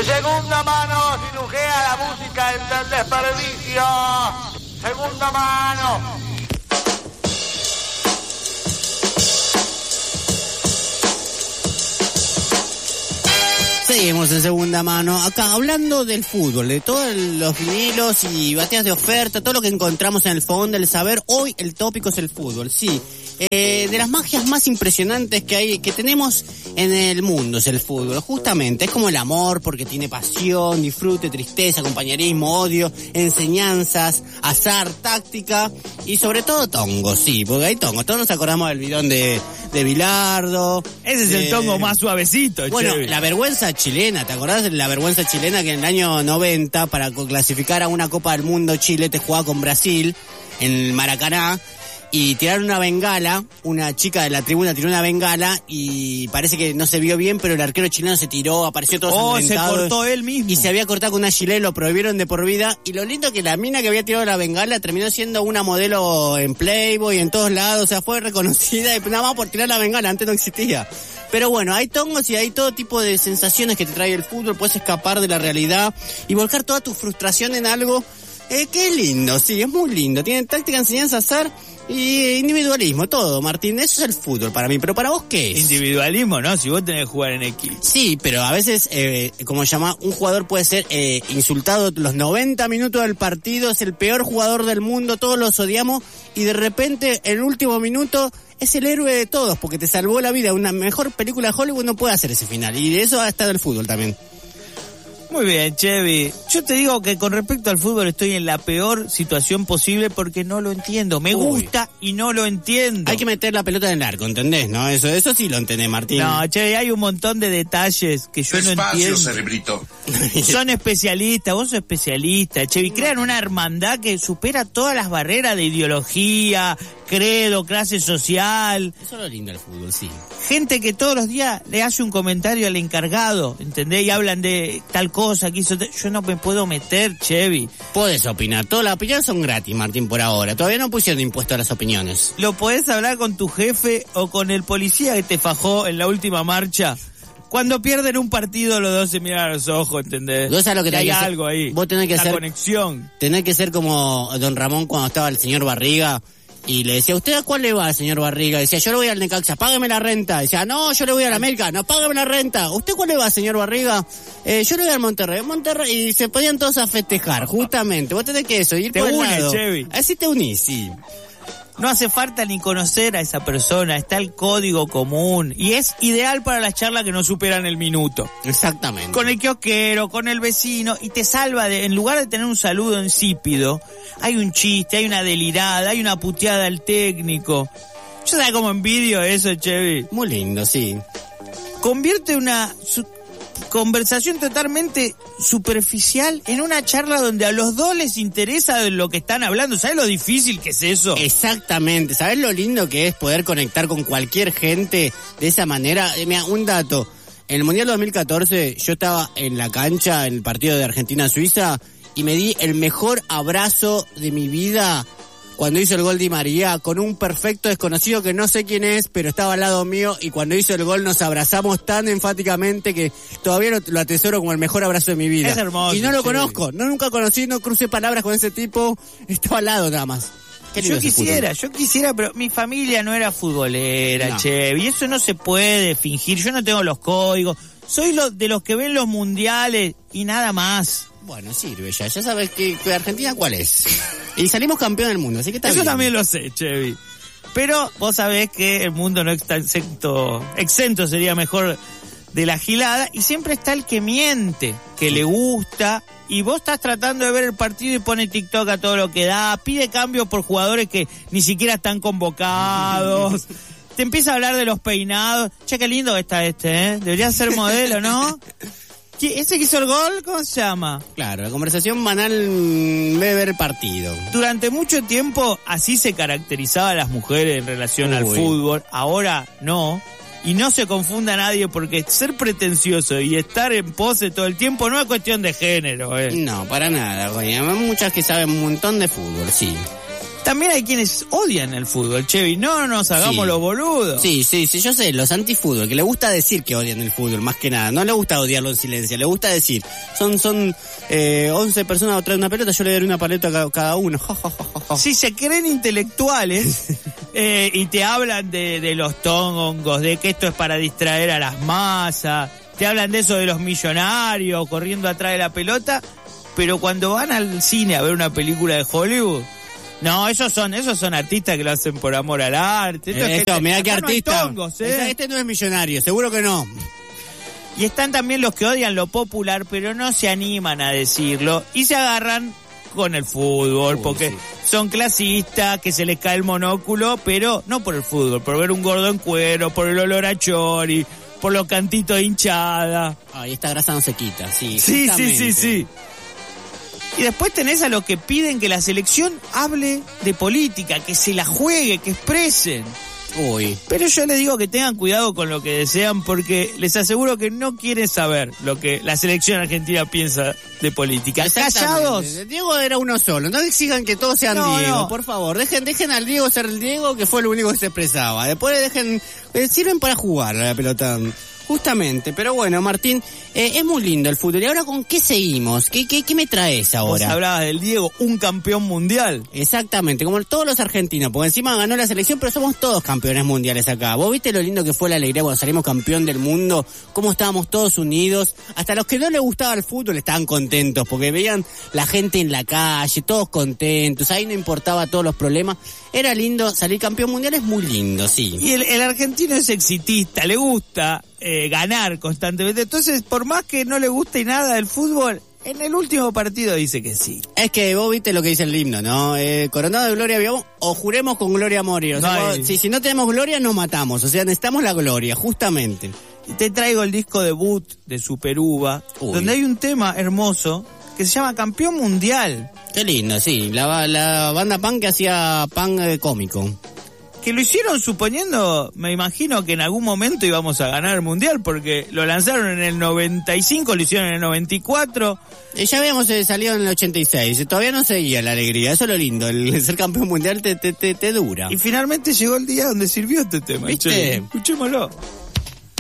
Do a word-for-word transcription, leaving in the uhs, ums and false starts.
De segunda mano cirujea la música del desperdicio. Segunda mano. Seguimos en segunda mano, acá hablando del fútbol, de todos los vinilos y bateas de oferta, todo lo que encontramos en el fogón del saber. Hoy el tópico es el fútbol, sí. Eh, de las magias más impresionantes que hay, que tenemos en el mundo es el fútbol, justamente. Es como el amor, porque tiene pasión, disfrute, tristeza, compañerismo, odio, enseñanzas, azar, táctica y sobre todo tongo, sí, porque hay tongo. Todos nos acordamos del bidón de, de Bilardo. Ese es de, el tongo más suavecito, bueno, Chevy. La vergüenza chilena, ¿te acordás de la vergüenza chilena que en el año noventa, para clasificar a una Copa del Mundo, Chile te jugaba con Brasil en el Maracaná? Y tiraron una bengala, una chica de la tribuna tiró una bengala y parece que no se vio bien, pero el arquero chileno se tiró, apareció todo Oh, sangrentado. se cortó él mismo. Y se había cortado con una gilet, lo prohibieron de por vida. Y lo lindo que la mina que había tirado la bengala terminó siendo una modelo en Playboy, en todos lados, o sea, fue reconocida y nada más por tirar la bengala, antes no existía. Pero bueno, hay tongos y hay todo tipo de sensaciones que te trae el fútbol, puedes escapar de la realidad y volcar toda tu frustración en algo eh, que es lindo, sí, es muy lindo. Tiene táctica, enseñanza, azar y individualismo, todo, Martín. Eso es el fútbol para mí, pero ¿para vos qué es? Individualismo, ¿no? Si vos tenés que jugar en equipo. Sí, pero a veces, eh, como llama, un jugador puede ser eh, insultado los noventa minutos del partido, es el peor jugador del mundo, todos los odiamos, y de repente, en el último minuto, es el héroe de todos, porque te salvó la vida. Una mejor película de Hollywood no puede hacer ese final, y de eso ha estado el fútbol también. Muy bien, Chevy. Yo te digo que con respecto al fútbol estoy en la peor situación posible porque no lo entiendo. Me Uy. gusta y no lo entiendo. Hay que meter la pelota en el arco, ¿entendés? ¿No? Eso eso sí lo entendés, Martín. No, Chevy, hay un montón de detalles que yo Despacio, no entiendo. cerebrito. Son especialistas, vos sos especialista, Chevy. Crean una hermandad que supera todas las barreras de ideología, credo, clase social. Eso es lo lindo del fútbol, sí. Gente que todos los días le hace un comentario al encargado, ¿entendés? Y hablan de tal cosa que hizo. Yo no me puedo meter, Chevy. Podés opinar. Todas las opiniones son gratis, Martín, por ahora. Todavía no pusieron impuesto a las opiniones. Lo podés hablar con tu jefe o con el policía que te fajó en la última marcha. Cuando pierden un partido, los dos se miran a los ojos, ¿entendés? ¿Vos sabés lo que Y tenés hay que hacer? algo ahí. Vos tenés que la hacer- conexión. Tenés que ser como don Ramón cuando estaba el señor Barriga y le decía, ¿usted a cuál le va al señor Barriga? Decía, yo le voy al Necaxa, págame la renta. Decía, no, yo le voy a la América, no, págame la renta. ¿Usted cuál le va, señor Barriga? Eh, yo le voy al Monterrey. Monterrey. Y se ponían todos a festejar, justamente. Vos tenés que eso, ir Te por el une, lado. Chevy. Así te unís, sí. No hace falta ni conocer a esa persona, está el código común y es ideal para las charlas que no superan el minuto. Exactamente. Con el kiosquero, con el vecino, y te salva de, en lugar de tener un saludo insípido, hay un chiste, hay una delirada, hay una puteada al técnico. ¿Yo sabés cómo envidio eso, Chevy? Muy lindo, sí. Convierte una su- conversación totalmente superficial en una charla donde a los dos les interesa de lo que están hablando. ¿Sabes lo difícil que es eso? Exactamente. ¿Sabés lo lindo que es poder conectar con cualquier gente de esa manera? Eh, mira, un dato. En el Mundial dos mil catorce yo estaba en la cancha, en el partido de Argentina-Suiza, y me di el mejor abrazo de mi vida cuando hizo el gol Di María, con un perfecto desconocido que no sé quién es, pero estaba al lado mío, y cuando hizo el gol nos abrazamos tan enfáticamente que todavía lo, lo atesoro como el mejor abrazo de mi vida. Es hermoso, Y no lo sí. conozco, no nunca conocí, no crucé palabras con ese tipo, estaba al lado nada más. Qué lindo Yo ese fútbol. quisiera, yo quisiera, pero mi familia no era futbolera, No. che, y eso no se puede fingir. Yo no tengo los códigos, soy lo, de los que ven los mundiales y nada más. Bueno, sirve ya, ya sabes que, que Argentina cuál es. Y salimos campeón del mundo, así que está Eso bien. también lo sé, Chevy. Pero vos sabés que el mundo no está exento, exento sería mejor, de la gilada, y siempre está el que miente, que le gusta, y vos estás tratando de ver el partido y pone TikTok a todo lo que da, pide cambios por jugadores que ni siquiera están convocados, te empieza a hablar de los peinados. Che, qué lindo que está este, ¿eh? Debería ser modelo, ¿no? ¿Qui- ¿Ese que hizo el gol? ¿Cómo se llama? Claro, la conversación banal en vez de ver el partido. Durante mucho tiempo así se caracterizaba a las mujeres en relación al Uy. fútbol, ahora no. Y no se confunda nadie porque ser pretencioso y estar en pose todo el tiempo no es cuestión de género, eh. No, para nada, güey. Hay muchas que saben un montón de fútbol, sí. También hay quienes odian el fútbol, Chevy, no nos hagamos Sí. los boludos. Sí, sí, sí, yo sé, los antifútbol, que le gusta decir que odian el fútbol, más que nada. No le gusta odiarlo en silencio, le gusta decir. Son son eh, once personas atrás de una pelota, yo le daré una paleta a cada, cada uno. Ja, ja, ja, ja, ja. Si se creen intelectuales eh, y te hablan de, de los tongos, de que esto es para distraer a las masas, te hablan de eso de los millonarios corriendo atrás de la pelota, pero cuando van al cine a ver una película de Hollywood, no, esos son esos son artistas que lo hacen por amor al arte. Esto es Esto, gente- mirá qué acá no hay artista. tongos, ¿eh? Esa- Este no es millonario, seguro que no. Y están también los que odian lo popular, pero no se animan a decirlo y se agarran con el fútbol, Uy, porque sí. son clasistas, que se les cae el monóculo, pero no por el fútbol, por ver un gordo en cuero, por el olor a chori, por los cantitos de hinchada. Ay, esta grasa no se quita, sí. Sí, sí, justamente. sí, sí. Y después tenés a los que piden que la selección hable de política, que se la juegue, que expresen. Uy. Pero yo les digo que tengan cuidado con lo que desean, porque les aseguro que no quieren saber lo que la selección argentina piensa de política. Callados. Exactamente. Diego era uno solo, no exijan que todos sean No, Diego, no. por favor, dejen dejen al Diego ser el Diego, que fue el único que se expresaba. Después dejen, eh, sirven para jugar a la pelota. Justamente, pero bueno, Martín, eh, es muy lindo el fútbol. ¿Y ahora con qué seguimos? ¿Qué, qué, qué me traes Vos ahora? hablabas del Diego, un campeón mundial. Exactamente, como todos los argentinos, porque encima ganó la selección, pero somos todos campeones mundiales acá. ¿Vos viste lo lindo que fue la alegría cuando salimos campeón del mundo? Cómo estábamos todos unidos. Hasta los que no les gustaba el fútbol estaban contentos, porque veían la gente en la calle, todos contentos, ahí no importaba todos los problemas. Era lindo, salir campeón mundial es muy lindo, sí. Y el, el argentino es exitista, le gusta eh, ganar constantemente. Entonces, por más que no le guste nada el fútbol, en el último partido dice que sí. Es que vos viste lo que dice el himno, ¿no? Eh, coronado de gloria vivamos o juremos con gloria a morir. O sea, No hay- vos- si, si no tenemos gloria, nos matamos. O sea, necesitamos la gloria, justamente. Y te traigo el disco debut de Super Uva, Uy. donde hay un tema hermoso que se llama Campeón Mundial, Qué lindo, sí. La, la banda punk que hacía punk eh, cómico. que lo hicieron suponiendo, me imagino que en algún momento íbamos a ganar el Mundial, porque lo lanzaron en el noventa y cinco, lo hicieron en el noventa y cuatro. Eh, ya habíamos eh, salido en el ochenta y seis. eh, Todavía no seguía la alegría. Eso es lo lindo. El ser campeón mundial te, te, te, te dura. Y finalmente llegó el día donde sirvió este tema. ¿Viste? che. Escuchémoslo.